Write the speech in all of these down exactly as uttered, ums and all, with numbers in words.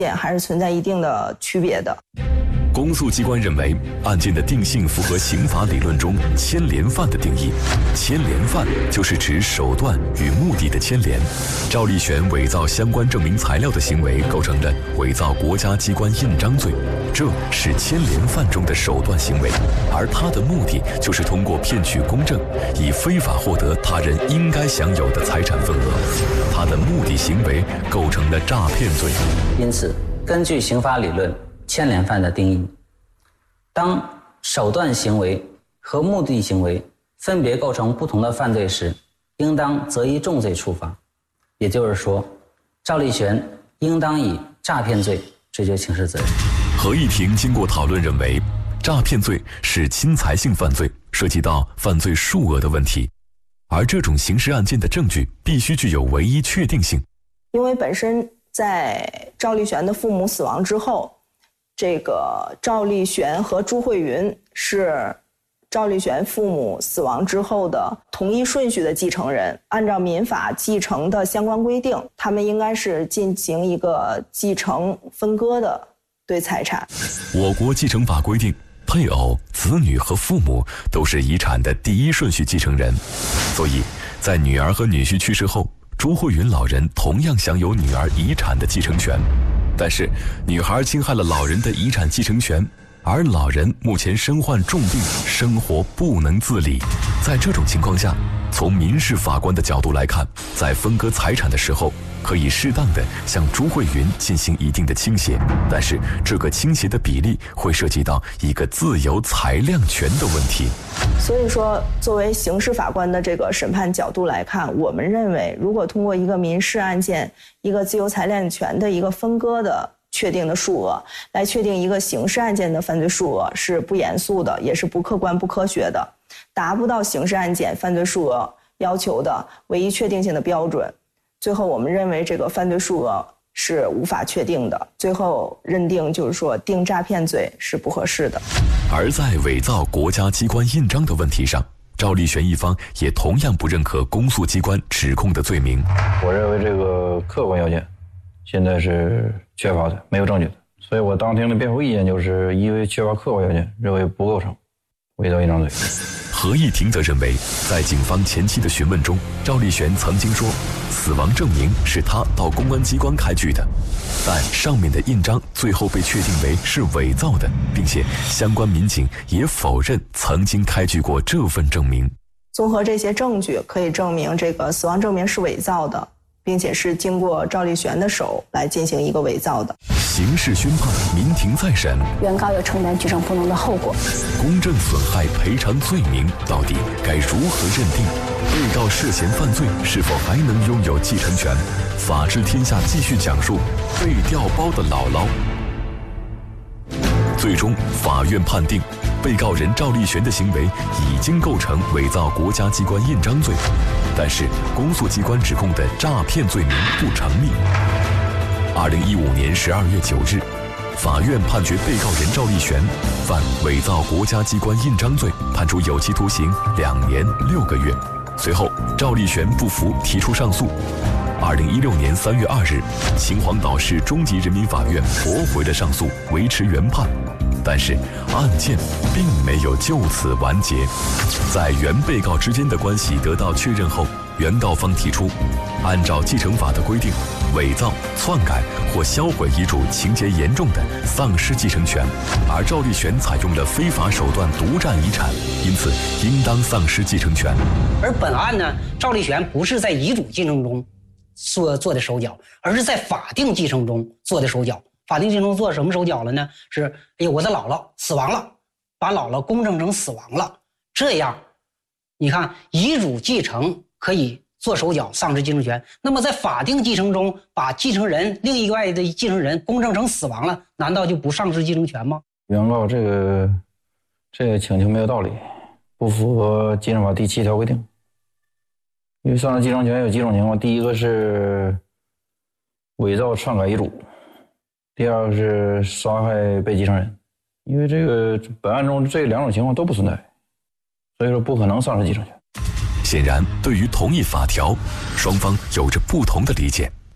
还是存在一定的区别的。 公诉机关认为，案件的定性符合刑法理论中牵连犯的定义。牵连犯就是指手段与目的的牵连。赵立旋伪造相关证明材料的行为构成了伪造国家机关印章罪，这是牵连犯中的手段行为，而他的目的就是通过骗取公证，以非法获得他人应该享有的财产份额。他的目的行为构成了诈骗罪。 因此，根据刑法理论，牵连犯的定义，当手段行为和目的行为分别构成不同的犯罪时，应当择一重罪处罚。也就是说，赵立旋应当以诈骗罪追究刑事责任。 合议庭经过讨论认为，诈骗罪是侵财性犯罪，涉及到犯罪数额的问题，而这种刑事案件的证据必须具有唯一确定性。 因为本身在赵立旋的父母死亡之后，这个赵立旋和朱慧云是赵立旋父母死亡之后的同一顺序的继承人，按照民法继承的相关规定，他们应该是进行一个继承分割的对财产。 我国继承法规定，配偶、子女和父母都是遗产的第一顺序继承人，所以在女儿和女婿去世后，朱慧云老人同样享有女儿遗产的继承权。但是女孩侵害了老人的遗产继承权，而老人目前身患重病，生活不能自理。在这种情况下，从民事法官的角度来看，在分割财产的时候，可以适当的向朱慧云进行一定的倾斜，但是这个倾斜的比例会涉及到一个自由裁量权的问题。 所以说，作为刑事法官的这个审判角度来看，我们认为，如果通过一个民事案件一个自由裁量权的一个分割的确定的数额来确定一个刑事案件的犯罪数额，是不严肃的，也是不客观不科学的，达不到刑事案件犯罪数额要求的唯一确定性的标准。最后我们认为这个犯罪数额是无法确定的，最后认定就是说定诈骗罪是不合适的。 而在伪造国家机关印章的问题上，赵立旋一方也同样不认可公诉机关指控的罪名。 我认为这个客观要件现在是缺乏的，没有证据的，所以我当庭的辩护意见就是因为缺乏客观要件，认为不构成伪造印章罪。 合议庭则认为，在警方前期的询问中，赵立旋曾经说死亡证明是他到公安机关开具的，但上面的印章最后被确定为是伪造的，并且相关民警也否认曾经开具过这份证明。 综合这些证据，可以证明这个死亡证明是伪造的，并且是经过赵立旋的手来进行一个伪造的。 刑事宣判，民庭再审， 原告要承担举证不能的后果。 公正损害赔偿罪名到底该如何认定？被告涉嫌犯罪是否还能拥有继承权？法治天下继续讲述被调包的姥姥。最终，法院判定，被告人赵立旋的行为已经构成伪造国家机关印章罪，但是公诉机关指控的诈骗罪名不成立。二零一五年十二月九日，法院判决被告人赵立旋犯伪造国家机关印章罪，判处有期徒刑两年六个月。随后，赵立旋不服，提出上诉。二零一六年三月二日，秦皇岛市中级人民法院驳回了上诉，维持原判。但是案件并没有就此完结，在原被告之间的关系得到确认后，原告方提出，按照继承法的规定，伪造、篡改或销毁遗嘱情节严重的丧失继承权，而赵立旋采用了非法手段独占遗产，因此应当丧失继承权。 而本案呢，赵立旋不是在遗嘱继承中做做的手脚，而是在法定继承中做的手脚。法定继承做什么手脚了呢？是，哎呀，我的姥姥死亡了，把姥姥公证成死亡了，这样，你看遗嘱继承可以做手脚，丧失继承权。那么在法定继承中，把继承人另一外的继承人公证成死亡了，难道就不丧失继承权吗？ 原告这个这个请求没有道理，不符合继承法第七条规定。因为丧失继承权有几种情况，第一个是伪造篡改遗嘱，第二个是杀害被继承人。因为这个本案中这两种情况都不存在，所以说不可能丧失继承权。 显然，对于同一法条，双方有着不同的理解。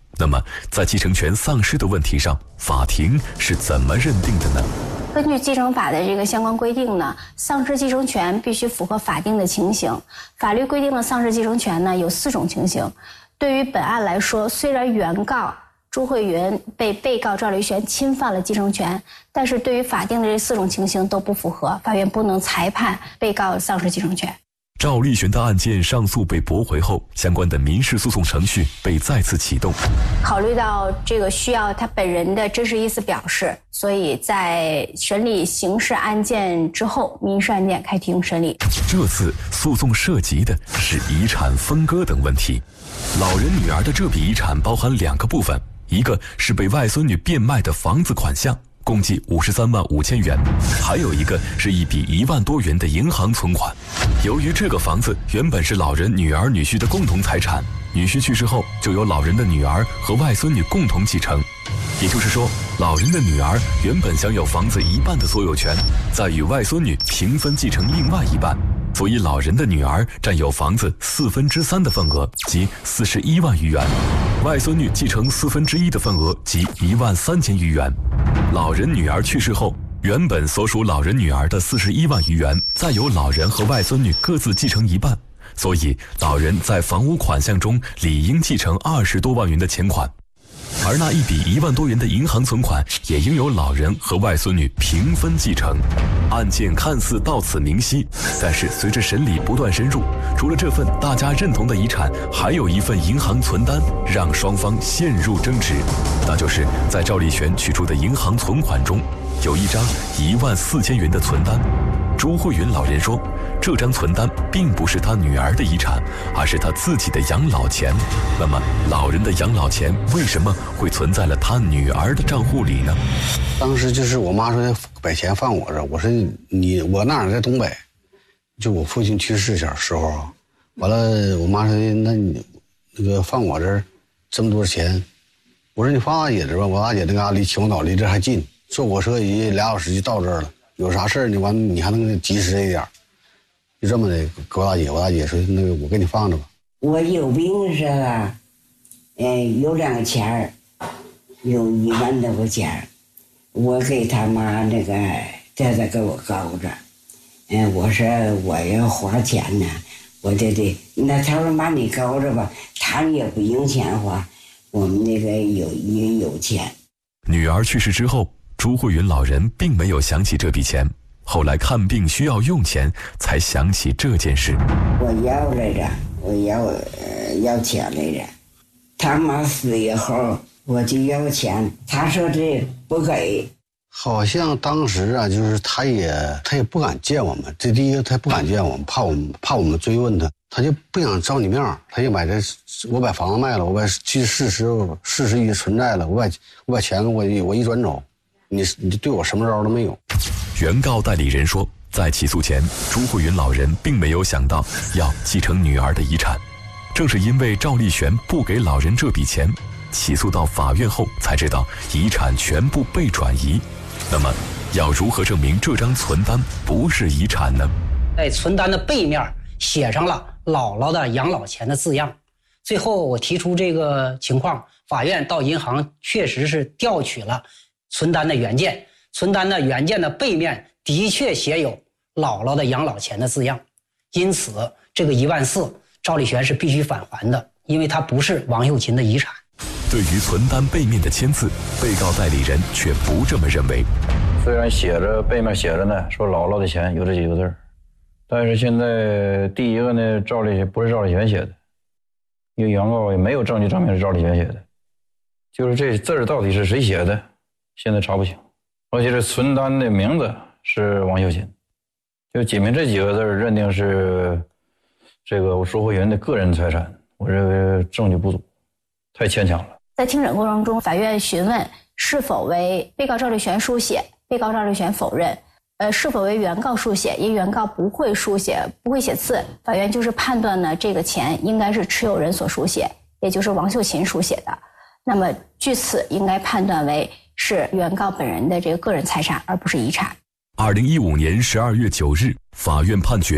那么，在继承权丧失的问题上，法庭是怎么认定的呢？ 根据继承法的这个相关规定呢，丧失继承权必须符合法定的情形。法律规定的丧失继承权呢有四种情形。对于本案来说，虽然原告朱慧云被被告赵立璇侵犯了继承权，但是对于法定的这四种情形都不符合，法院不能裁判被告丧失继承权。 赵立璇的案件上诉被驳回后，相关的民事诉讼程序被再次启动。 考虑到这个需要他本人的真实意思表示，所以在审理刑事案件之后，民事案件开庭审理。 这次诉讼涉及的是遗产分割等问题。老人女儿的这笔遗产包含两个部分，一个是被外孙女变卖的房子款项，共计五十三万五千元，还有一个是一笔一万多元的银行存款。由于这个房子原本是老人女儿女婿的共同财产，女婿去世后就由老人的女儿和外孙女共同继承。也就是说，老人的女儿原本享有房子一半的所有权，再与外孙女平分继承另外一半，所以老人的女儿占有房子四分之三的份额，即四十一万余元；外孙女继承四分之一的份额，即一万三千余元。老人女儿去世后，原本所属老人女儿的四十一万余元，再由老人和外孙女各自继承一半，所以老人在房屋款项中理应继承二十多万元的钱款。而那一笔一万多元的银行存款也应由老人和外孙女平分继承。案件看似到此明晰，但是随着审理不断深入，除了这份大家认同的遗产，还有一份银行存单让双方陷入争执。那就是在赵立璇取出的银行存款中，有一张一万四千元的存单。朱慧云老人说，这张存单并不是他女儿的遗产，而是他自己的养老钱。那么，老人的养老钱为什么会存在了他女儿的账户里呢？ 当时就是我妈说把钱放我这儿，我说你我那儿在东北，就我父亲去世小时候啊，完了我妈说那你那个放我这儿这么多钱，我说你放大姐这儿吧，我大姐那嘎离秦皇岛离这还近，坐火车一俩小时就到这儿了。有啥事儿你完你还能及时一点，就这么的给我大姐，我大姐说那个我给你放着吧。 我有病是吧？嗯，有两个钱儿，有一万多块钱儿，我给他妈那个在这给我搞着，嗯，我说我要花钱呢，我得得，那他说妈你搞着吧，他也不用钱花，我们那个有也有钱。 女儿去世之后，朱慧云老人并没有想起这笔钱，后来看病需要用钱，才想起这件事。 我要来着，我要呃要钱来着。他妈死以后，我就要钱，他说这不给。 好像当时啊，就是他也他也不敢见我们。这第一个，他不敢见我们，怕我们怕我们追问他，他就不想着你面，他就把这我把房子卖了，我把其实事实事实已经存在了，我把我把钱我我一转走。你你对我什么招都没有。 原告代理人说，在起诉前，朱慧云老人并没有想到要继承女儿的遗产，正是因为赵立璇不给老人这笔钱，起诉到法院后才知道遗产全部被转移。那么，要如何证明这张存单不是遗产呢？ 在存单的背面写上了姥姥的养老钱的字样。最后我提出这个情况，法院到银行确实是调取了存单的原件，存单的原件的背面的确写有姥姥的养老钱的字样，因此这个一万四，赵立璇是必须返还的，因为它不是王秀琴的遗产。 对于存单背面的签字，被告代理人却不这么认为。 虽然写着背面写着呢，说姥姥的钱有这几个字，但是现在第一个呢，赵立不是赵立璇写的，因为原告也没有证据证明是赵立璇写的，就是这字儿到底是谁写的？现在查不清，而且这存单的名字是王秀琴，就仅凭这几个字认定是这个朱慧云的个人财产，我认为证据不足，太牵强了。 在听诊过程中，法院询问是否为被告赵立璇书写，被告赵立璇否认。呃，是否为原告书写？因原告不会书写，不会写字，法院就是判断呢，这个钱应该是持有人所书写，也就是王秀琴书写的。那么据此应该判断为是原告本人的这个个人财产，而不是遗产。 二零一五年十二月九日，法院判决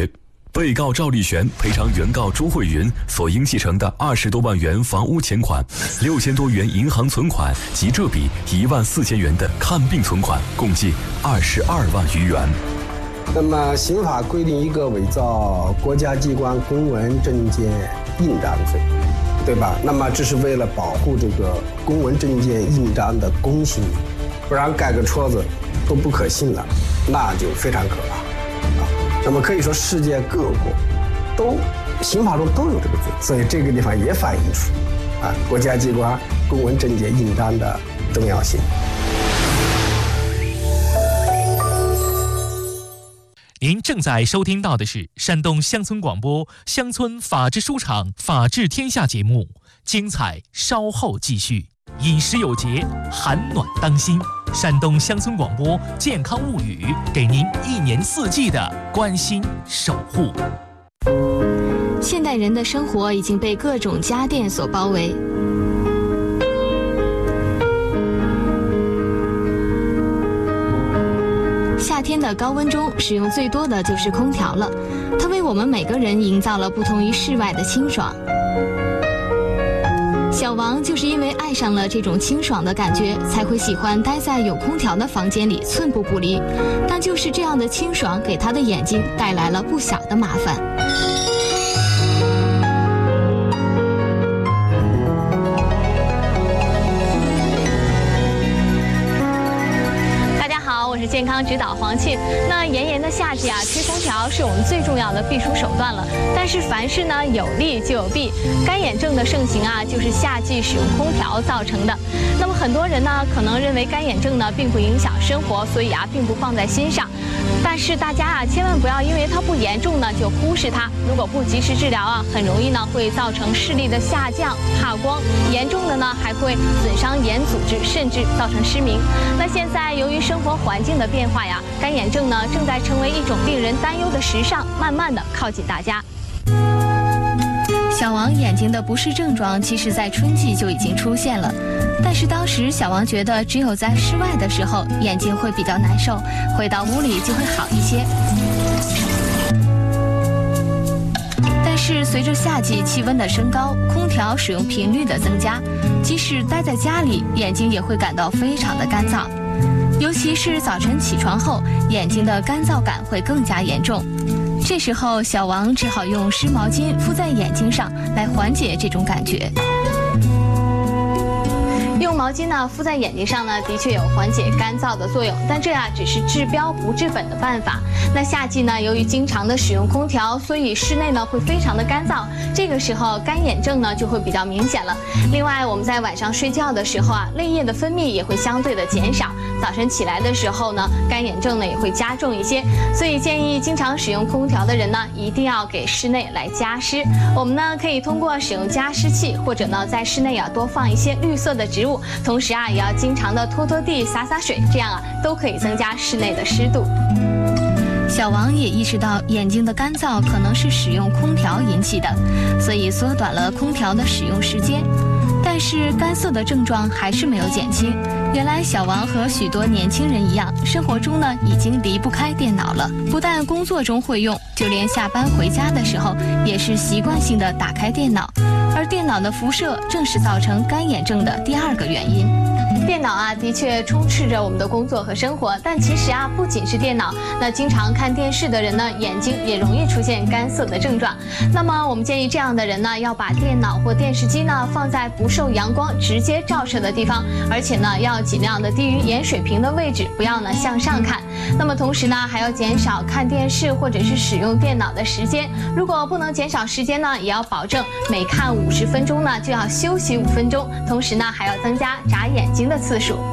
被告赵立旋赔偿原告朱慧云所应继承的二十多万元房屋钱款、六千多元银行存款及这笔一万四千元的看病存款，共计二十二万余元。 那么，刑法规定一个伪造国家机关公文证件印章罪，对吧？那么这是为了保护这个公文证件印章的公信力，不然盖个戳子都不可信了，那就非常可怕啊。那么可以说，世界各国都刑法中都有这个罪，所以这个地方也反映出啊国家机关公文证件印章的重要性。 您正在收听到的是山东乡村广播乡村法制书场法治天下节目，精彩稍后继续。饮食有节，寒暖当心。山东乡村广播健康物语，给您一年四季的关心守护。 现代人的生活已经被各种家电所包围。夏天的高温中，使用最多的就是空调了。它为我们每个人营造了不同于室外的清爽。小王就是因为爱上了这种清爽的感觉，才会喜欢待在有空调的房间里寸步不离。但就是这样的清爽，给他的眼睛带来了不小的麻烦。 我是健康指导黄沁。那炎炎的夏季啊，吹空调是我们最重要的避暑手段了。但是凡事呢有利就有弊，干眼症的盛行啊，就是夏季使用空调造成的。那么很多人呢可能认为干眼症呢并不影响生活，所以啊并不放在心上。但是大家啊千万不要因为它不严重呢就忽视它，如果不及时治疗啊，很容易呢会造成视力的下降、怕光，严重的呢还会损伤眼组织，甚至造成失明。那现在由于生活环境的变化呀，干眼症呢正在成为一种令人担忧的时尚，慢慢的靠近大家。 小王眼睛的不适症状，其实在春季就已经出现了，但是当时小王觉得只有在室外的时候眼睛会比较难受，回到屋里就会好一些。但是随着夏季气温的升高，空调使用频率的增加，即使待在家里，眼睛也会感到非常的干燥。尤其是早晨起床后，眼睛的干燥感会更加严重。这时候，小王只好用湿毛巾敷在眼睛上来缓解这种感觉。 用毛巾呢敷在眼睛上呢，的确有缓解干燥的作用，但这呀只是治标不治本的办法。那夏季呢，由于经常的使用空调，所以室内呢会非常的干燥，这个时候干眼症呢就会比较明显了。另外，我们在晚上睡觉的时候啊，泪液的分泌也会相对的减少，早晨起来的时候呢，干眼症呢也会加重一些。所以建议经常使用空调的人呢，一定要给室内来加湿。我们呢可以通过使用加湿器，或者呢在室内啊多放一些绿色的植物，同时啊也要经常的拖拖地、洒洒水，这样啊都可以增加室内的湿度。 小王也意识到眼睛的干燥可能是使用空调引起的，所以缩短了空调的使用时间。但是干涩的症状还是没有减轻。原来小王和许多年轻人一样，生活中呢已经离不开电脑了，不但工作中会用，就连下班回家的时候也是习惯性的打开电脑。而电脑的辐射正是造成干眼症的第二个原因。 电脑啊，的确充斥着我们的工作和生活，但其实啊，不仅是电脑，那经常看电视的人呢，眼睛也容易出现干涩的症状。那么我们建议这样的人呢，要把电脑或电视机呢放在不受阳光直接照射的地方，而且呢，要尽量的低于眼水平的位置，不要呢向上看。那么同时呢，还要减少看电视或者是使用电脑的时间。如果不能减少时间呢，也要保证每看五十分钟呢就要休息五分钟，同时呢还要增加眨眼睛的次数。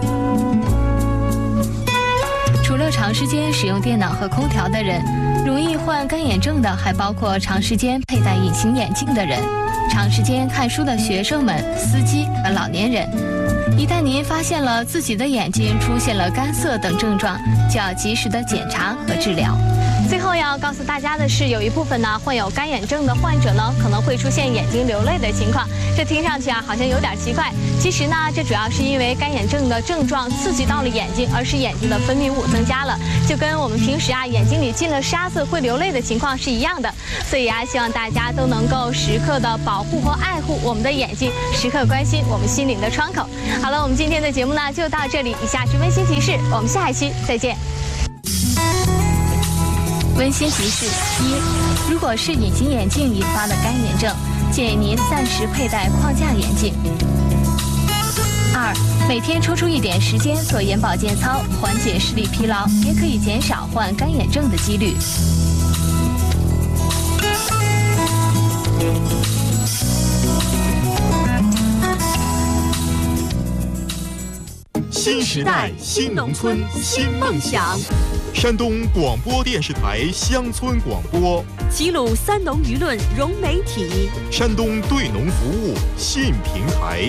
除了长时间使用电脑和空调的人，容易患干眼症的还包括长时间佩戴隐形眼镜的人、长时间看书的学生们、司机和老年人。一旦您发现了自己的眼睛出现了干涩等症状，就要及时的检查和治疗。 最后后要告诉大家的是，有一部分呢患有干眼症的患者呢，可能会出现眼睛流泪的情况。这听上去啊好像有点奇怪，其实呢，这主要是因为干眼症的症状刺激到了眼睛，而使眼睛的分泌物增加了，就跟我们平时啊眼睛里进了沙子会流泪的情况是一样的。所以啊，希望大家都能够时刻的保护和爱护我们的眼睛，时刻关心我们心灵的窗口。好了，我们今天的节目呢就到这里，以下是温馨提示，我们下一期再见。 温馨提示一：如果是隐形眼镜引发的干眼症，建议您暂时佩戴框架眼镜。二、每天抽出一点时间做眼保健操，缓解视力疲劳，也可以减少患干眼症的几率。 新时代，新农村，新梦想。山东广播电视台乡村广播， 齐鲁三农舆论融媒体， 山东对农服务新平台。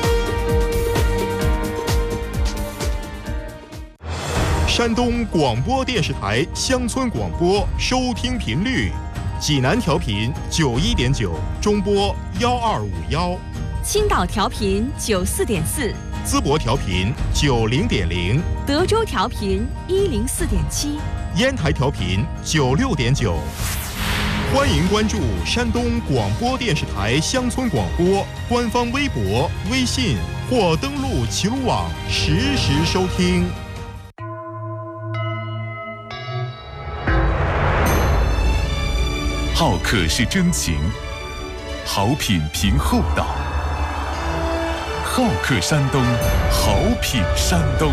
山东广播电视台乡村广播收听频率：济南调频九一点九，中波幺二五幺； 青岛调频九四点四。 淄博调频九零点零， 德州调频一零四点七， 烟台调频九六点九。欢迎关注山东广播电视台乡村广播官方微博、微信或登录齐鲁网实时收听。 好客是真情，好品凭厚道。好客山东，好品山东。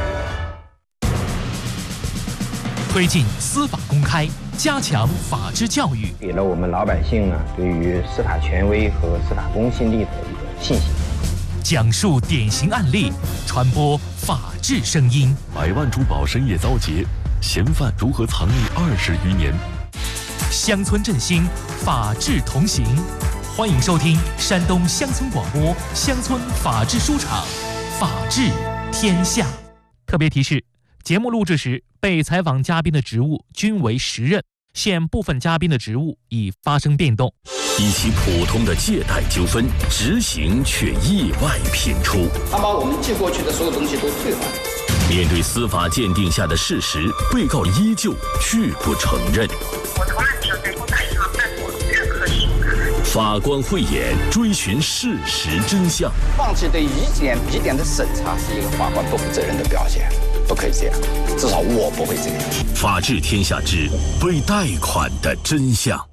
推进司法公开，加强法治教育， 给了我们老百姓呢对于司法权威和司法公信力的一个信心。 讲述典型案例，传播法治声音。 百万珠宝深夜遭劫，嫌犯如何藏匿二十余年？ 乡村振兴，法治同行。欢迎收听山东乡村广播乡村法治书场，法治天下。特别提示：节目录制时，被采访嘉宾的职务均为时任，现部分嘉宾的职务已发生变动。 一起普通的借贷纠纷，执行却意外频出。 他把我们寄过去的所有东西都退还。 面对司法鉴定下的事实，被告依旧拒不承认。 我从来没有在工大银行办过任何信用卡。 法官慧眼追寻事实真相。 放弃对一点一点的审查是一个法官不负责任的表现，不可以这样，至少我不会这样。 法治天下之被贷款的真相。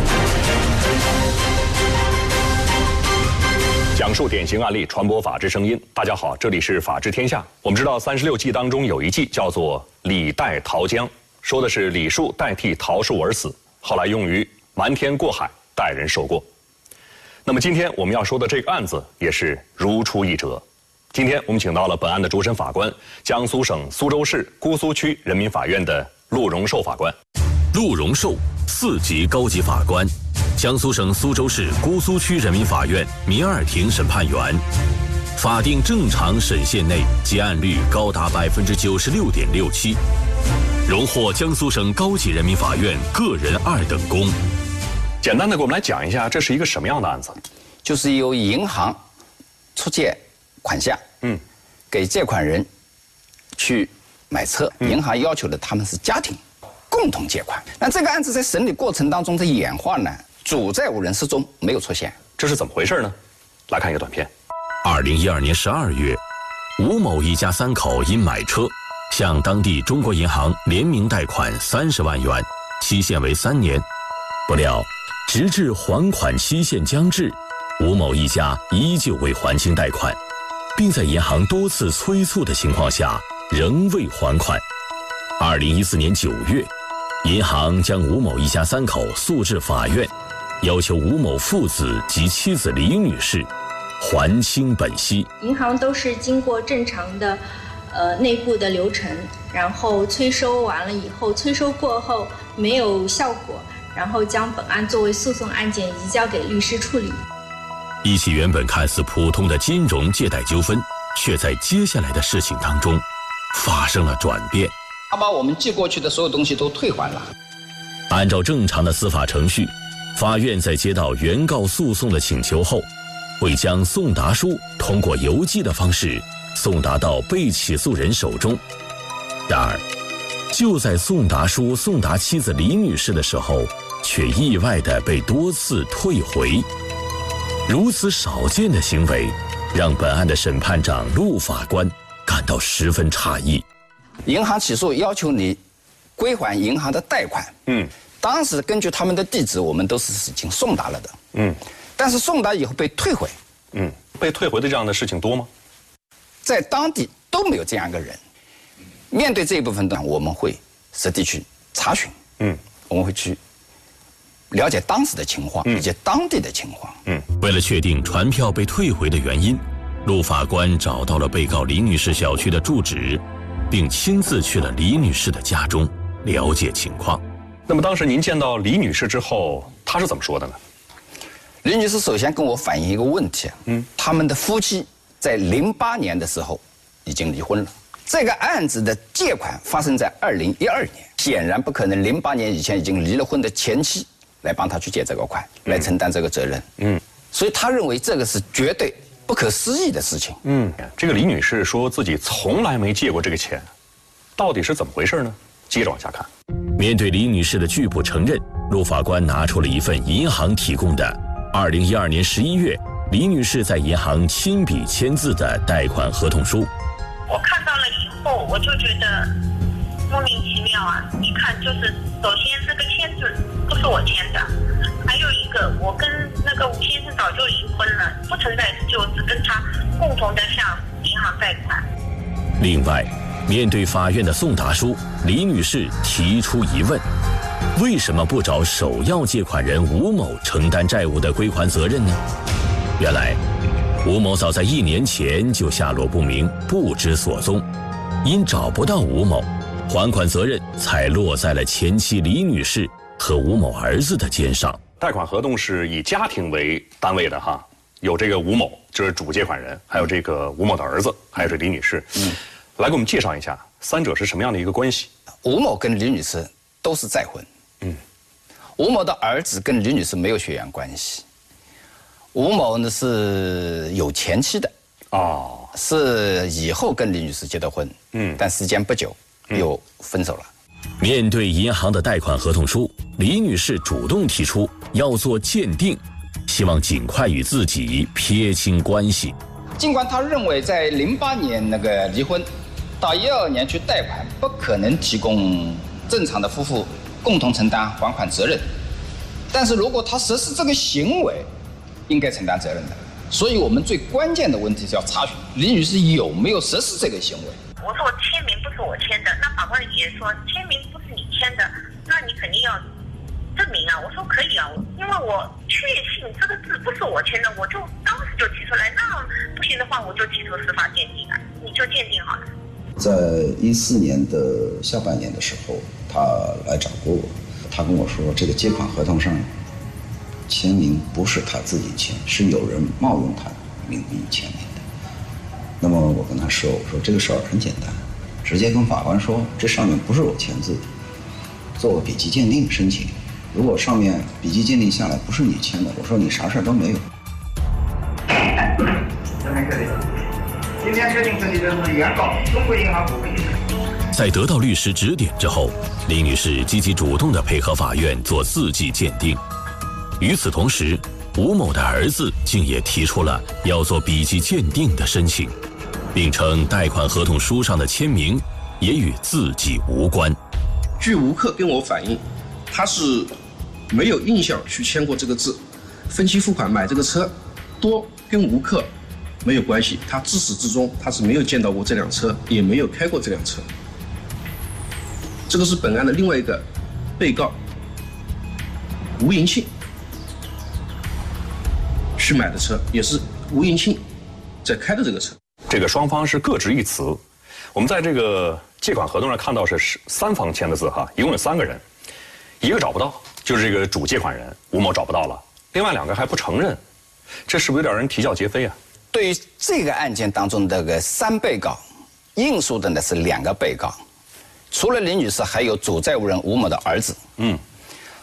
讲述典型案例，传播法治声音。大家好，这里是法治天下。我们知道三十六计当中有一计叫做李代桃僵，说的是李树代替桃树而死，后来用于瞒天过海，代人受过。那么今天我们要说的这个案子也是如出一辙。今天我们请到了本案的主审法官，江苏省苏州市姑苏区人民法院的陆荣寿法官。 陆荣寿，四级高级法官，江苏省苏州市姑苏区人民法院民二庭审判员。法定正常审线内结案率高达百分之九十六点六七，荣获江苏省高级人民法院个人二等功。 简单的给我们来讲一下，这是一个什么样的案子？ 就是由银行出借款项，嗯，给借款人去买车，嗯、银行要求的他们是家庭共同借款。那这个案子在审理过程当中的演化呢，主债务人失踪，没有出现， 这是怎么回事呢？来看一个短片。 二零一二年十二月，吴某一家三口因买车，向当地中国银行联名贷款三十万元，期限为三年。不料，直至还款期限将至，吴某一家依旧未还清贷款，并在银行多次催促的情况下，仍未还款。二零一四年九月，银行将吴某一家三口诉至法院，要求吴某父子及妻子李女士还清本息。 银行都是经过正常的呃内部的流程，然后催收完了以后，催收过后没有效果，然后将本案作为诉讼案件移交给律师处理。 一起原本看似普通的金融借贷纠纷，却在接下来的事情当中发生了转变。 他把我们寄过去的所有东西都退还了。 按照正常的司法程序，法院在接到原告诉讼的请求后，会将送达书通过邮寄的方式送达到被起诉人手中。然而，就在送达书送达妻子李女士的时候，却意外地被多次退回。如此少见的行为，让本案的审判长陆法官感到十分诧异。 银行起诉要求你归还银行的贷款，嗯，当时根据他们的地址，我们都是已经送达了的，嗯，但是送达以后被退回， 嗯，被退回的这样的事情多吗？ 在当地都没有这样一个人。面对这一部分呢，我们会实地去查询，嗯，我们会去了解当时的情况以及当地的情况， 嗯，为了确定传票被退回的原因，陆法官找到了被告李女士小区的住址，并亲自去了李女士的家中了解情况。 那么当时您见到李女士之后，她是怎么说的呢？ 李女士首先跟我反映一个问题，嗯，他们的夫妻在零八年的时候已经离婚了。这个案子的借款发生在二零一二年，显然不可能零八年以前已经离了婚的前妻来帮他去借这个款，嗯、来承担这个责任。嗯，所以他认为这个是绝对不可思议的事情。 嗯，这个李女士说自己从来没借过这个钱，到底是怎么回事呢？接着往下看。 面对李女士的拒不承认，陆法官拿出了一份银行提供的二零一二年十一月李女士在银行亲笔签字的贷款合同书。 我看到了以后，我就觉得莫名其妙啊！你看，就是首先这个签字不是我签的，还有一个我跟那个吴先生早就离婚了，不存在就是跟他共同的向银行贷款。 另外，面对法院的送达书，李女士提出疑问：为什么不找首要借款人吴某承担债务的归还责任呢？原来，吴某早在一年前就下落不明，不知所踪。因找不到吴某，还款责任才落在了前妻李女士和吴某儿子的肩上。 贷款合同是以家庭为单位的哈，有这个吴某就是主借款人，还有这个吴某的儿子，还有这李女士。嗯，来给我们介绍一下三者是什么样的一个关系？ 吴某跟李女士都是再婚。嗯，吴某的儿子跟李女士没有血缘关系。吴某呢是有前妻的，哦，是以后跟李女士结的婚，嗯，但时间不久又分手了。 面对银行的贷款合同书，李女士主动提出要做鉴定，希望尽快与自己撇清关系。 尽管她认为在零八年那个离婚，到一二年去贷款不可能提供正常的夫妇共同承担还款责任，但是如果她实施这个行为，应该承担责任的，所以我们最关键的问题是要查询李女士有没有实施这个行为。 我说签名不是我签的，那法官也说签名不是你签的，那你肯定要证明啊。我说可以啊，因为我确信这个字不是我签的，我就当时就提出来。那不行的话，我就提出司法鉴定啊，你就鉴定好了。 在一四年的下半年的时候，他来找过我，他跟我说这个借款合同上签名不是他自己签，是有人冒用他名义签名的。那么我跟他说，我说这个事儿很简单，直接跟法官说这上面不是我签字，做笔迹鉴定申请。如果上面笔迹鉴定下来不是你签的，我说你啥事儿都没有。 今天确定这里的是原告中国银行股份有限公司。 在得到律师指点之后，李女士积极主动地配合法院做字迹鉴定。与此同时，吴某的儿子竟也提出了要做笔迹鉴定的申请，并称贷款合同书上的签名也与自己无关。 据吴克跟我反映，他是没有印象去签过这个字，分期付款买这个车，多跟吴克没有关系，他自始至终他是没有见到过这辆车，也没有开过这辆车。这个是本案的另外一个被告吴银庆去买的车，也是吴银庆在开的这个车。 这个双方是各执一词。我们在这个借款合同上看到是三方签的字哈，一共有三个人，一个找不到，就是这个主借款人吴某找不到了，另外两个还不承认，这是不是有点让人啼笑皆非啊？ 对于这个案件当中这个三被告，应诉的呢是两个被告，除了李女士，还有主债务人吴某的儿子。嗯，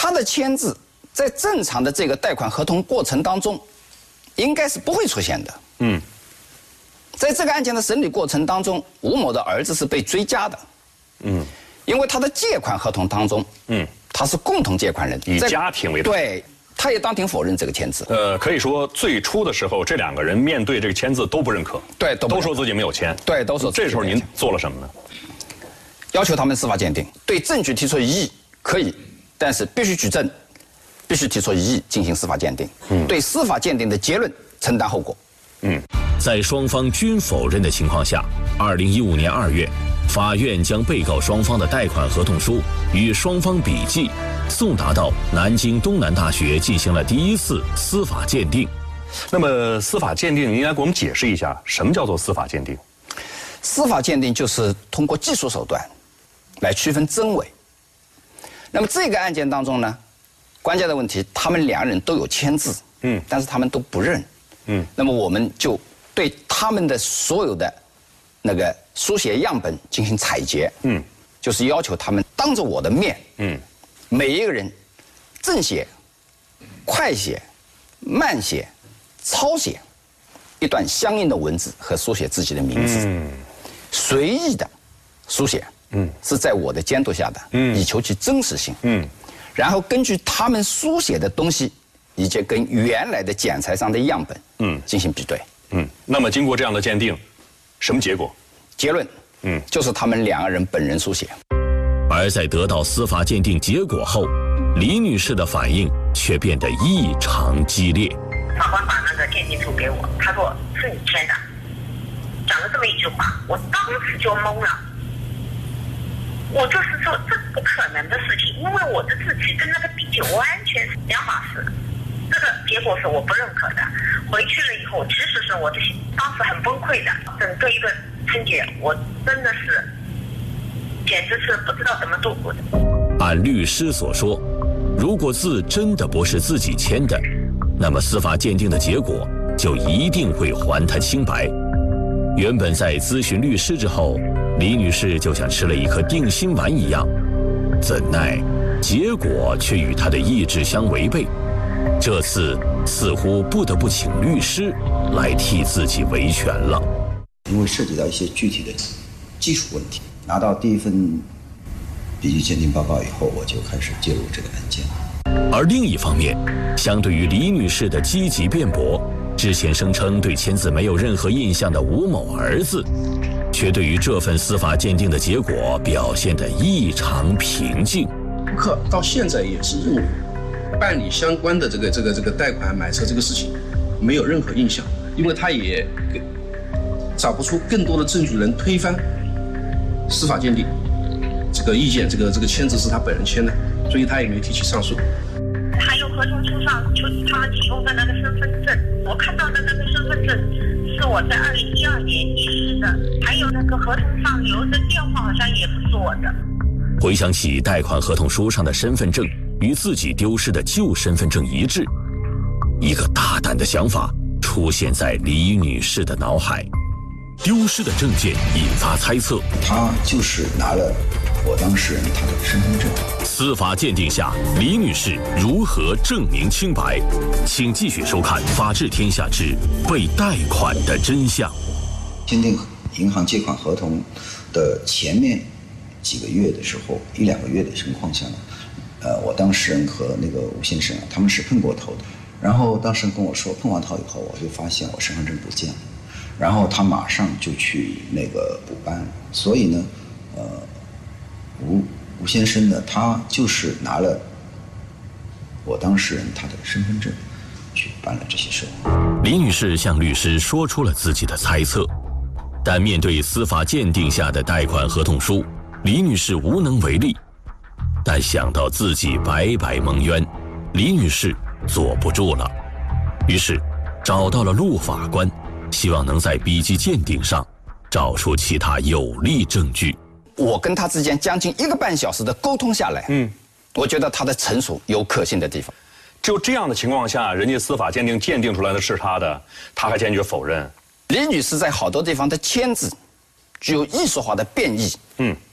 他的签字在正常的这个贷款合同过程当中，应该是不会出现的。嗯，在这个案件的审理过程当中，吴某的儿子是被追加的。嗯，因为他的借款合同当中，嗯，他是共同借款人， 以家庭为主。 对。他也当庭否认这个签字。 呃，可以说最初的时候，这两个人面对这个签字都不认可， 对， 都说自己没有签， 对，都说。 这时候您做了什么呢？ 要求他们司法鉴定，对证据提出异议可以，但是必须举证，必须提出异议进行司法鉴定。嗯，对司法鉴定的结论承担后果。 嗯，在双方均否认的情况下，二零一五年二月，法院将被告双方的贷款合同书与双方笔记送达到南京东南大学进行了第一次司法鉴定。 那么司法鉴定，您来给我们解释一下，什么叫做司法鉴定？ 司法鉴定就是通过技术手段来区分真伪。那么这个案件当中呢，关键的问题，他们两人都有签字，嗯，但是他们都不认，嗯。那么我们就对他们的所有的那个书写样本进行采集，嗯，就是要求他们当着我的面，嗯。每一个人正写、快写、慢写、抄写一段相应的文字和书写自己的名字，嗯、随意的书写，嗯，是在我的监督下的，嗯，以求其真实性，嗯，然后根据他们书写的东西，以及跟原来的检材上的样本，嗯，进行比对， 嗯。那么经过这样的鉴定，什么结果？ 结论，嗯，就是他们两个人本人书写。 而在得到司法鉴定结果后，李女士的反应却变得异常激烈。 法官把那个鉴定书给我，他说是你签的，讲了这么一句话，我当时就懵了。我就是说这不可能的事情，因为我的字迹跟那个笔迹完全是两码事。这个结果是我不认可的。回去了以后，其实是我的心当时很崩溃的。整个一个春节，我真的是。简直是不知道怎么度过的。 按律师所说，如果字真的不是自己签的，那么司法鉴定的结果就一定会还他清白。原本在咨询律师之后，李女士就像吃了一颗定心丸一样，怎奈结果却与她的意志相违背。这次似乎不得不请律师来替自己维权了， 因为涉及到一些具体的技术问题。拿到第一份笔迹鉴定报告以后，我就开始介入这个案件。 而另一方面，相对于李女士的积极辩驳，之前声称对签字没有任何印象的吴某儿子，却对于这份司法鉴定的结果表现得异常平静。 顾客到现在也是认为，办理相关的这个这个这个贷款买车这个事情没有任何印象，因为他也找不出更多的证据能推翻司法鉴定这个意见，这个这个签字是他本人签的，所以他也没提起上诉。 还有合同书上就他们提供的那个身份证，我看到的那个身份证是我在二零一二年遗失的，还有那个合同上留的电话好像也不是我的。 回想起贷款合同书上的身份证与自己丢失的旧身份证一致，一个大胆的想法出现在李女士的脑海。丢失的证件引发猜测， 他就是拿了我当事人他的身份证。 司法鉴定下，李女士如何证明清白？请继续收看《法治天下之被贷款的真相》。 签订银行借款合同的前面几个月的时候，一两个月的情况下呢，呃，我当事人和那个吴先生啊，他们是碰过头的。然后当事人跟我说，碰完头以后，我就发现我身份证不见了。然后他马上就去那个补办，所以呢，呃，吴吴先生呢，他就是拿了我当事人他的身份证去办了这些事。 李女士向律师说出了自己的猜测，但面对司法鉴定下的贷款合同书，李女士无能为力。但想到自己白白蒙冤，李女士坐不住了，于是找到了陆法官。希望能在笔迹鉴定上找出其他有力证据。 我跟他之间将近一个半小时的沟通下来，嗯，我觉得他的陈述有可信的地方。 就这样的情况下，人家司法鉴定鉴定出来的是他的，他还坚决否认。 李女士在好多地方的签字具有艺术化的变异，嗯，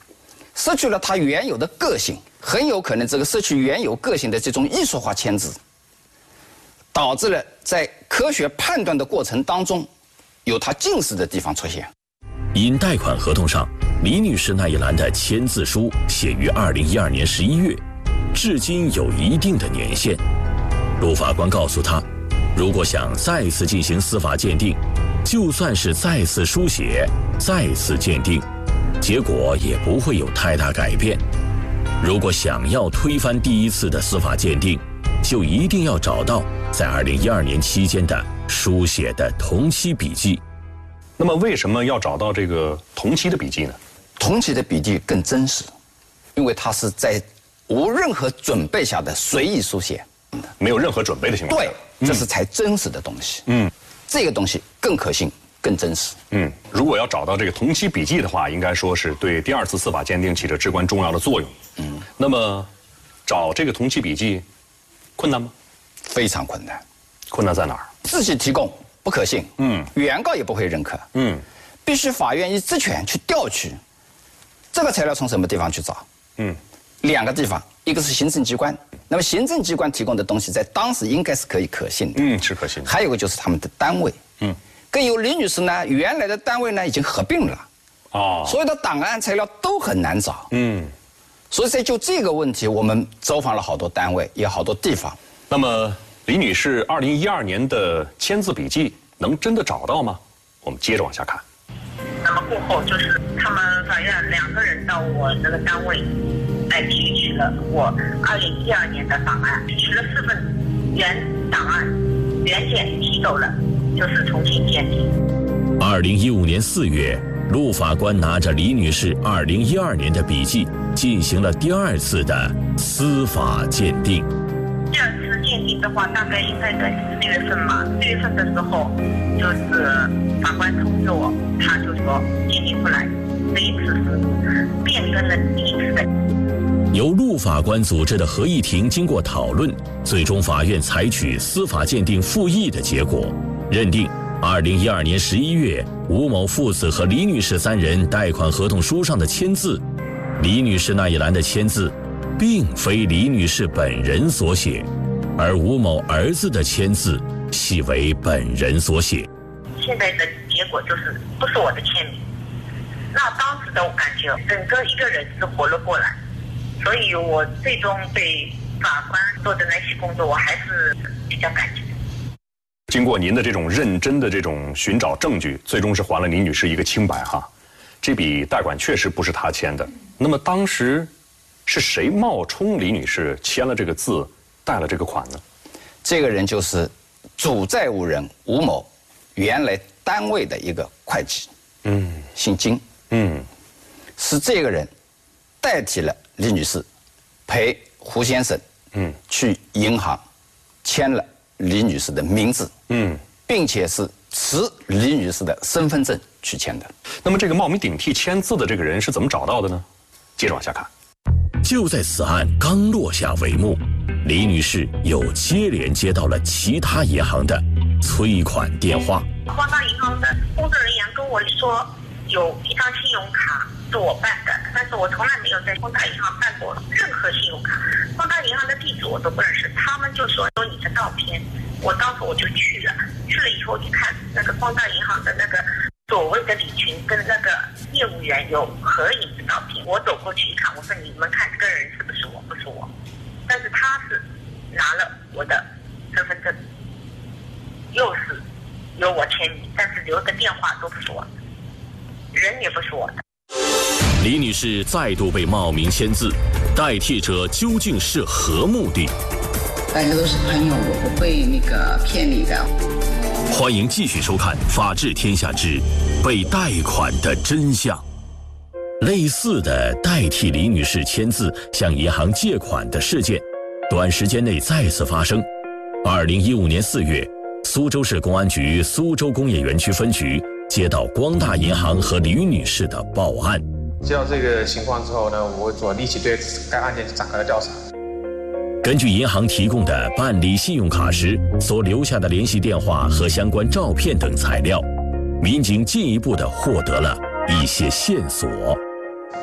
失去了它原有的个性，很有可能这个失去原有个性的这种艺术化签字，导致了在科学判断的过程当中，有它近似的地方出现。 因贷款合同上李女士那一栏的签字书写于二零一二年十一月，至今有一定的年限。陆法官告诉她，如果想再次进行司法鉴定，就算是再次书写、再次鉴定，结果也不会有太大改变。如果想要推翻第一次的司法鉴定，就一定要找到在二零一二年期间的书写的同期笔记。 那么为什么要找到这个同期的笔记呢？ 同期的笔记更真实，因为它是在无任何准备下的随意书写， 没有任何准备的情况下。 对，这是才真实的东西。 嗯， 这个东西更可信、更真实。 嗯，如果要找到这个同期笔记的话，应该说是对第二次司法鉴定起着至关重要的作用。 嗯， 那么找这个同期笔记困难吗？ 非常困难。 困难在哪儿？ 自己提供不可信， 嗯， 原告也不会认可， 嗯， 必须法院以职权去调取这个材料，从什么地方去找？ 嗯， 两个地方，一个是行政机关，那么行政机关提供的东西在当时应该是可以可信的， 嗯，是可信的。 还有一个就是他们的单位， 嗯， 跟有李女士呢原来的单位呢已经合并了， 哦， 所有的档案材料都很难找， 嗯， 所以在就这个问题，我们走访了好多单位，也好多地方。 那么李女士二零一二年的签字笔记能真的找到吗？我们接着往下看。 那么过后就是他们法院两个人到我那个单位来提取了我二零一二年的档案，提取了四份原档案，原件提走了，就是重新鉴定。 二零一五年四月，陆法官拿着李女士二零一二年的笔记，进行了第二次的司法鉴定。 第二次鉴定的话，大概应该在四月份嘛。四月份的时候，就是法官通知我，他就说鉴定不来，这一次是变更了第一次的。 由陆法官组织的合议庭经过讨论，最终法院采取司法鉴定复议的结果，认定二零一二年十一月吴某父子和李女士三人贷款合同书上的签字，李女士那一栏的签字并非李女士本人所写，而吴某儿子的签字系为本人所写。 现在的结果就是不是我的签名，那当时的我感觉整个一个人是活了过来，所以我最终对法官做的那些工作我还是比较感激。 经过您的这种认真的这种寻找证据，最终是还了李女士一个清白哈。这笔贷款确实不是她签的，那么当时是谁冒充李女士签了这个字，贷了这个款呢？ 这个人就是主债务人吴某原来单位的一个会计， 嗯， 姓金， 嗯， 是这个人代替了李女士，陪胡先生， 嗯， 去银行签了李女士的名字， 嗯， 并且是持李女士的身份证去签的。 那么这个冒名顶替签字的这个人是怎么找到的呢？接着往下看。 就在此案刚落下帷幕，李女士又接连接到了其他银行的催款电话。 光大银行的工作人员跟我说，有一张信用卡是我办的，但是我从来没有在光大银行办过任何信用卡，光大银行的地址我都不认识。他们就说有你的照片，我当时我就去了，去了以后一看，那个光大银行的那个所谓的李群跟那个业务员有合影的照片，我走过去一看，我说你们看这个人是不是我？不是我，但是他是拿了我的身份证，又是有我签名，但是留的电话都不是我的，人也不是我的。 李女士再度被冒名签字，代替者究竟是何目的？ 大家都是朋友，我不会那个骗你的。 欢迎继续收看《法治天下之被贷款的真相》。类似的代替李女士签字向银行借款的事件，短时间内再次发生。二零一五年四月，苏州市公安局苏州工业园区分局接到光大银行和李女士的报案。 接到这个情况之后呢，我我立即对该案件展开了调查。 根据银行提供的办理信用卡时所留下的联系电话和相关照片等材料，民警进一步的获得了一些线索。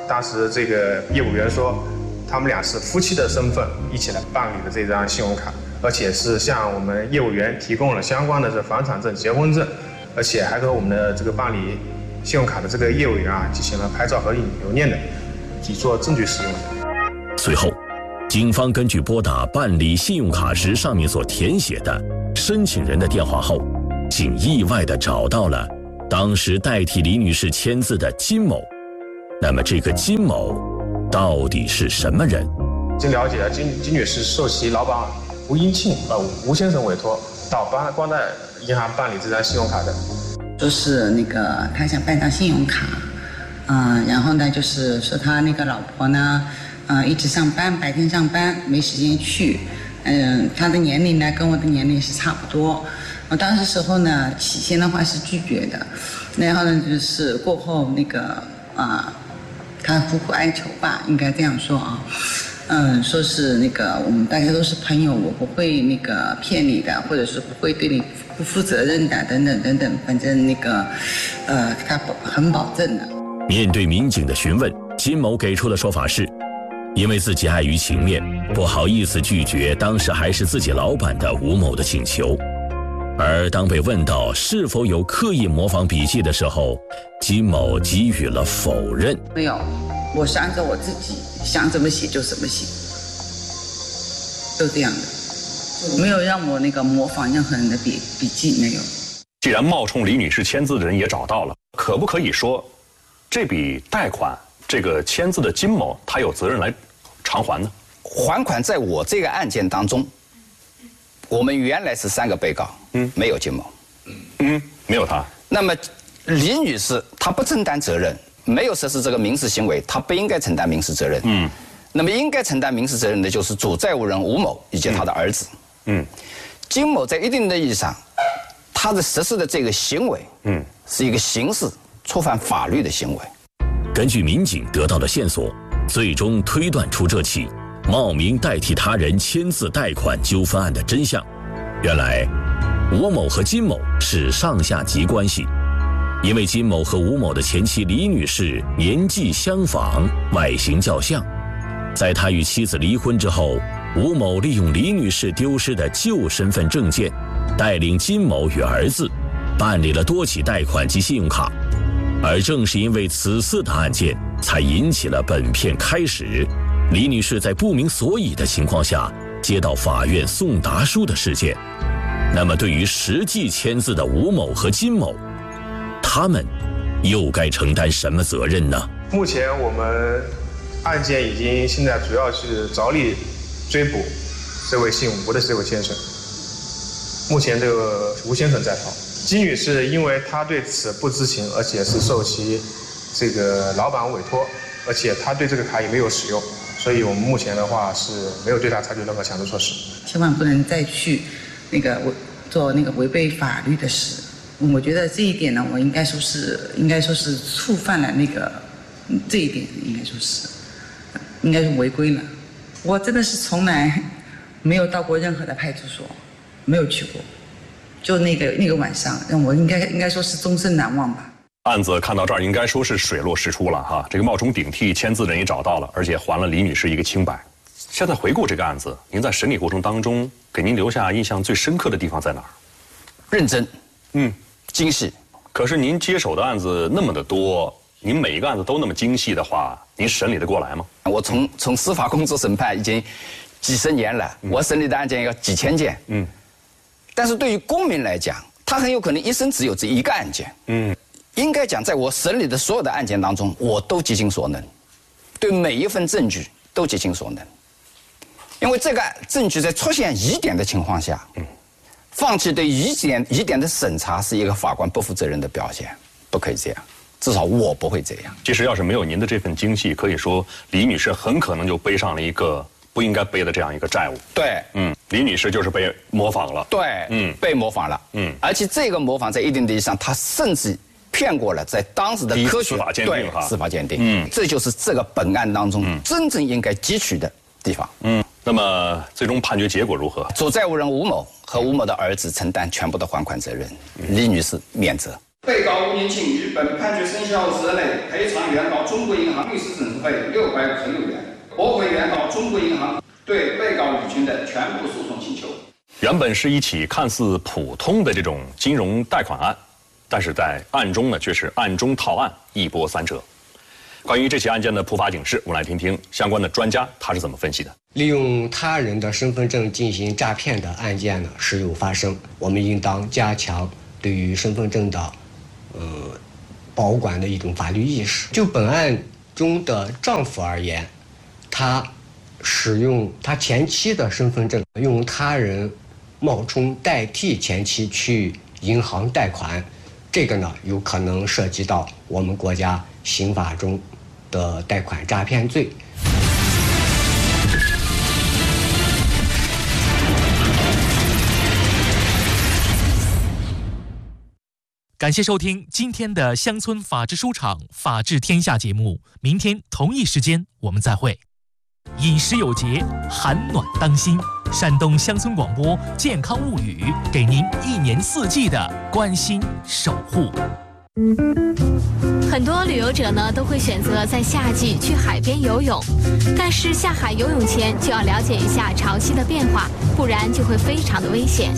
当时这个业务员说，他们俩是夫妻的身份一起来办理的这张信用卡，而且是向我们业务员提供了相关的这房产证、结婚证，而且还和我们的这个办理信用卡的这个业务员啊进行了拍照合影留念的，以作证据使用的。 随后，警方根据拨打办理信用卡时上面所填写的申请人的电话后，竟意外地找到了当时代替李女士签字的金某。那么这个金某到底是什么人？ 经了解，金金女士受其老板吴英庆呃吴先生委托，到帮光代银行办理这张信用卡的。 说是那个他想办张信用卡，嗯、呃，然后呢就是说他那个老婆呢，呃一直上班，白天上班没时间去，嗯、呃，他的年龄呢跟我的年龄是差不多。我当时时候呢，起先的话是拒绝的，然后呢就是过后那个啊、呃，他苦苦哀求吧，应该这样说啊。嗯，说是那个我们大家都是朋友，我不会那个骗你的，或者是不会对你不负责任的，等等等等，反正那个，呃，他很保证的。 面对民警的询问，金某给出的说法是，因为自己碍于情面，不好意思拒绝当时还是自己老板的吴某的请求。而当被问到是否有刻意模仿笔迹的时候，金某给予了否认。 没有，我是按照我自己想怎么写就怎么写，就这样的，没有让我那个模仿任何人的笔笔记，没有。 既然冒充李女士签字的人也找到了，可不可以说，这笔贷款这个签字的金某他有责任来偿还呢？ 还款在我这个案件当中，我们原来是三个被告，嗯，没有金某， 嗯，没有他。 那么李女士她不承担责任，没有实施这个民事行为，她不应该承担民事责任。嗯，那么应该承担民事责任的就是主债务人吴某以及他的儿子。嗯，金某在一定的意义上，他的实施的这个行为，嗯，是一个刑事触犯法律的行为。 根据民警得到的线索，最终推断出这起冒名代替他人签字贷款纠纷案的真相。原来，吴某和金某是上下级关系，因为金某和吴某的前妻李女士年纪相仿，外形较像。在他与妻子离婚之后，吴某利用李女士丢失的旧身份证件，带领金某与儿子办理了多起贷款及信用卡。而正是因为此次的案件，才引起了本片开始李女士在不明所以的情况下接到法院送达书的事件。那么对于实际签字的吴某和金某，他们又该承担什么责任呢？ 目前我们案件已经现在主要是着力追捕这位姓吴的这位先生。目前这个吴先生在逃，金女士因为她对此不知情，而且是受其这个老板委托，而且她对这个卡也没有使用，所以我们目前的话是没有对她采取任何强制措施。 千万不能再去那个做那个违背法律的事。我觉得这一点呢，我应该说是应该说是触犯了那个这一点，应该说是应该是违规了。我真的是从来没有到过任何的派出所，没有去过。就那个那个晚上，让我应该应该说是终身难忘吧。 案子看到这儿，应该说是水落石出了哈。这个冒充顶替签字人也找到了，而且还了李女士一个清白。现在回顾这个案子，您在审理过程当中，给您留下印象最深刻的地方在哪儿？ 认真， 嗯， 精细。 可是您接手的案子那么的多，您每一个案子都那么精细的话，您审理得过来吗？ 我从从司法工作审判已经几十年了，嗯、我审理的案件有几千件，嗯。但是对于公民来讲，他很有可能一生只有这一个案件。嗯，应该讲，在我审理的所有的案件当中，我都竭尽所能，对每一份证据都竭尽所能。因为这个证据在出现疑点的情况下，嗯，放弃对疑点疑点的审查是一个法官不负责任的表现，不可以这样。至少我不会这样。 其实要是没有您的这份精细，可以说李女士很可能就背上了一个不应该背的这样一个债务。 对， 嗯，李女士就是被模仿了。 对，嗯，被模仿了。嗯，而且这个模仿在一定的意义上，她甚至骗过了在当时的科学司法鉴定哈， 司法鉴定。嗯，这就是这个本案当中真正应该汲取的地方。 嗯，那么最终判决结果如何？ 主债务人吴某和吴某的儿子承担全部的还款责任，李女士免责。 被告吴宁庆于本判决生效日内赔偿原告中国银行律师审视费六百五十六元，驳回原告中国银行对被告履行的全部诉讼请求。 原本是一起看似普通的这种金融贷款案，但是在案中呢却是案中套案，一波三折。关于这起案件的普法警示，我们来听听相关的专家他是怎么分析的。 利用他人的身份证进行诈骗的案件呢时有发生，我们应当加强对于身份证的呃保管的一种法律意识。就本案中的丈夫而言，他使用他前妻的身份证，用他人冒充代替前妻去银行贷款，这个呢有可能涉及到我们国家刑法中的贷款诈骗罪。 感谢收听今天的乡村法治书场法治天下节目，明天同一时间我们再会。饮食有节，寒暖当心。山东乡村广播健康物语，给您一年四季的关心守护。 很多旅游者呢都会选择在夏季去海边游泳，但是下海游泳前就要了解一下潮汐的变化，不然就会非常的危险。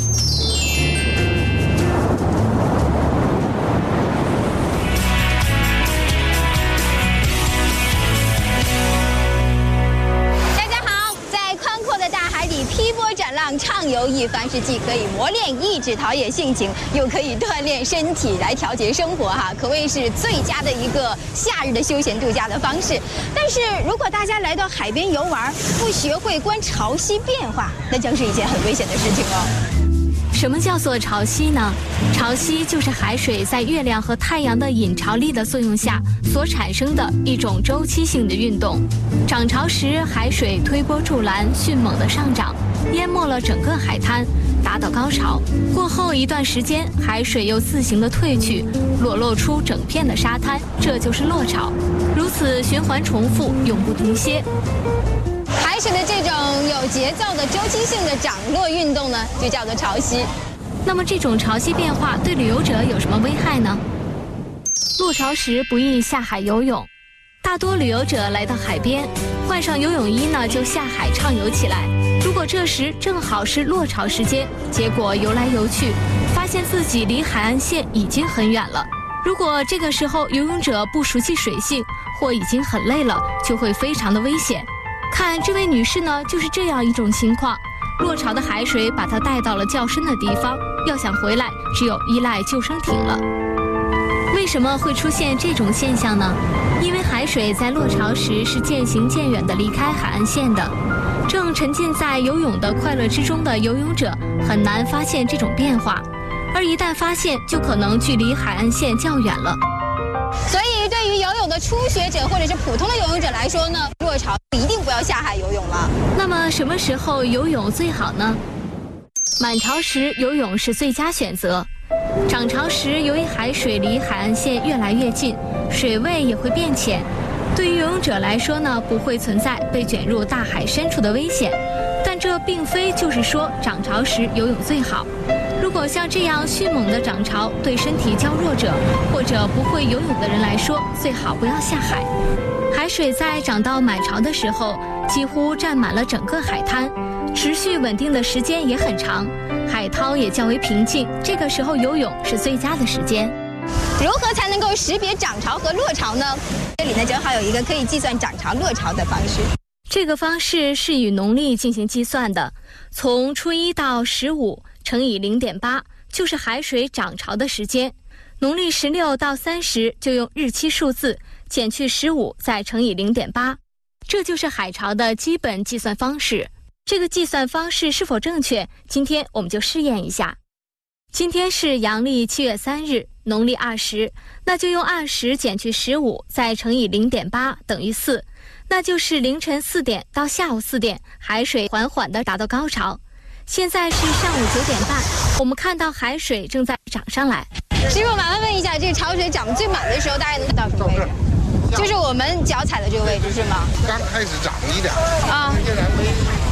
劈波斩浪，畅游一番，是既可以磨练意志、陶冶性情，又可以锻炼身体来调节生活哈，可谓是最佳的一个夏日的休闲度假的方式。但是如果大家来到海边游玩，不学会观潮汐变化，那将是一件很危险的事情哦。 什么叫做潮汐呢？潮汐就是海水在月亮和太阳的引潮力的作用下所产生的一种周期性的运动。涨潮时，海水推波助澜，迅猛的上涨，淹没了整个海滩，达到高潮。过后一段时间，海水又自行的退去，裸露出整片的沙滩，这就是落潮。如此循环重复，永不停歇。 海水的这种有节奏的周期性的涨落运动呢，就叫做潮汐。 那么这种潮汐变化对旅游者有什么危害呢？落潮时不宜下海游泳。大多旅游者来到海边，换上游泳衣呢，就下海畅游起来。如果这时正好是落潮时间，结果游来游去，发现自己离海岸线已经很远了。如果这个时候游泳者不熟悉水性，或已经很累了，就会非常的危险。看这位女士呢，就是这样一种情况，落潮的海水把她带到了较深的地方，要想回来，只有依赖救生艇了。为什么会出现这种现象呢？因为海水在落潮时是渐行渐远地离开海岸线的，正沉浸在游泳的快乐之中的游泳者很难发现这种变化，而一旦发现，就可能距离海岸线较远了。 所以，对于游泳的初学者或者是普通的游泳者来说呢，落潮一定不要下海游泳了。 那么什么时候游泳最好呢？满潮时游泳是最佳选择。涨潮时，由于海水离海岸线越来越近，水位也会变浅，对于游泳者来说呢，不会存在被卷入大海深处的危险。但这并非就是说涨潮时游泳最好。如果像这样迅猛的涨潮对身体较弱者或者不会游泳的人来说，最好不要下海。海水在涨到满潮的时候，几乎占满了整个海滩，持续稳定的时间也很长，海涛也较为平静，这个时候游泳是最佳的时间。 如何才能够识别涨潮和落潮呢？这里呢正好有一个可以计算涨潮落潮的方式。 这个方式是以农历进行计算的，从初一到十五乘以 零点八 就是海水涨潮的时间，农历十六到三十就用日期数字减去十五再乘以 零点八， 这就是海潮的基本计算方式。这个计算方式是否正确，今天我们就试验一下。今天是阳历七月三日，农历二十，那就用二十减去十五再乘以 零点八 等于四，那就是凌晨四点到下午四点，海水缓缓地达到高潮。现在是上午九点半，我们看到海水正在涨上来。 师傅，麻烦问一下，这个潮水涨最满的时候，大概能到什么位置？就是我们脚踩的这个位置是吗？ 刚开始涨一点啊，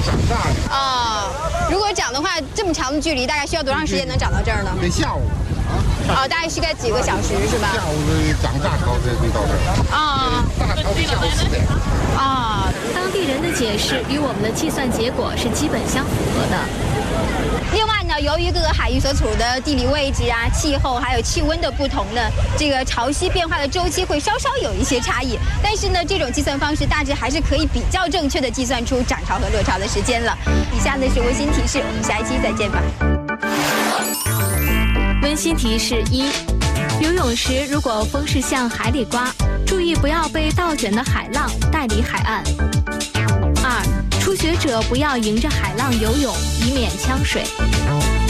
涨价的。 啊，如果涨的话，这么长的距离，大概需要多长时间能涨到这儿呢？ 得下午。 哦，大概需该几个小时是吧？ 下午涨大潮才能到这儿。 啊， 大潮得下午四点。 啊，当地人的解释与我们的计算结果是基本相符合的。 另外呢，由于各个海域所处的地理位置啊、气候还有气温的不同呢，这个潮汐变化的周期会稍稍有一些差异。但是呢，这种计算方式大致还是可以比较正确的计算出涨潮和落潮的时间了。以下呢是温馨提示，我们下一期再见吧。 温馨提示一：游泳时如果风势向海里刮，注意不要被倒卷的海浪带离海岸。二，初学者不要迎着海浪游泳，以免呛水。